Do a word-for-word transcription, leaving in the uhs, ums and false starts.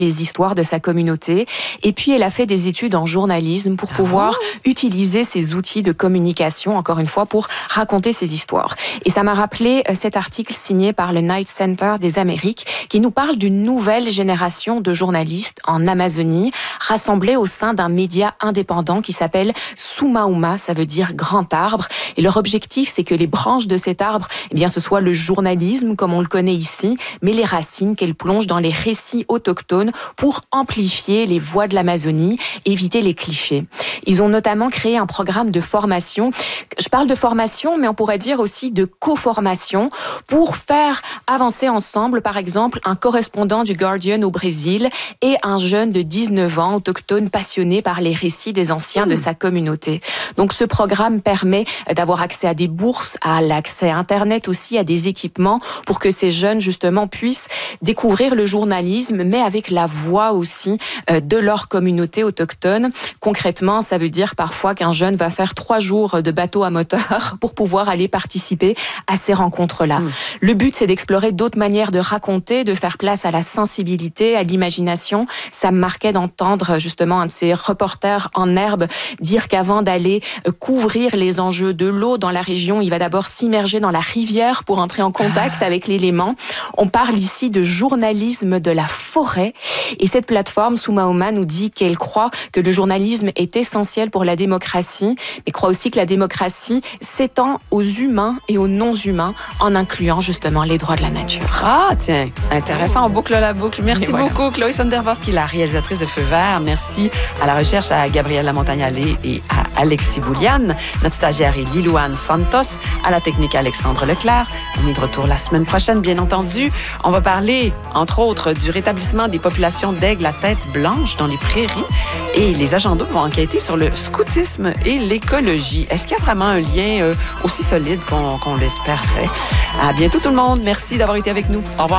les histoires de sa communauté. Et puis, elle a fait des études en journalisme pour pouvoir oh. utiliser ces outils de communication, encore une fois, pour raconter ses histoires. Et ça m'a rappelé cet article signé par le Knight Center des Amériques qui nous parle d'une nouvelle génération de journalistes en Amazonie, rassemblés au sein d'un média indépendant qui s'appelle Sumauma, ça veut dire grand arbre. Et leur objectif, c'est que les branches de cet arbre, eh bien, ce soit le journalisme, comme on le connaît ici, mais les racines qu'elles plongent dans les récits autochtones pour amplifier les voix de l'Amazonie, éviter les clichés. Ils ont notamment créé un programme de formation. Je parle de formation, mais on pourrait dire aussi de co-formation pour faire avancer ensemble, par exemple, un correspondant du Guardian au Brésil et un jeune de dix-neuf ans, autochtone, passionné par les récits des anciens mmh. de sa communauté. Donc ce programme permet d'avoir accès à des bourses, à l'accès à Internet aussi, à des équipements pour que ces jeunes, justement, puissent découvrir le journalisme, mais avec la voix aussi de leur communauté autochtone. Concrètement, ça veut dire parfois qu'un jeune va faire trois jours de bateau à moteur pour pouvoir aller participer à ces rencontres-là. Mmh. Le but, c'est d'explorer d'autres manières de raconter, de faire place à la sensibilité, à l'imagination. Ça me marquait d'entendre justement un de ces reporters en herbe dire qu'avant d'aller couvrir les enjeux de l'eau dans la région, il va d'abord s'immerger dans la rivière pour entrer en contact avec l'élément. On parle ici de journalisme de la forêt. Et cette plateforme, Sumauma, nous dit qu'elle croit que le journalisme est essentiel pour la démocratie, mais croit aussi que la démocratie s'étend aux humains et aux non-humains en incluant justement les droits de la nature. Ah, tiens, intéressant, on boucle la boucle. Merci et beaucoup, voilà. Chloé Sondervoski, la réalisatrice de Feu Vert. Merci à la recherche à Gabrielle Lamontagne-Allé et à Alexis Bouliane. Notre stagiaire est Lilouane Santos. À la technique, Alexandre Leclerc. On est de retour la semaine prochaine, bien entendu. On va parler, entre autres, du rétablissement des populations d'aigles à tête blanche dans les prairies. Et les agendas vont enquêter sur le scoutisme et l'écologie. Est-ce qu'il y a vraiment un lien euh, aussi solide qu'on, qu'on l'espérerait? À bientôt tout le monde. Merci d'avoir été avec nous. Au revoir.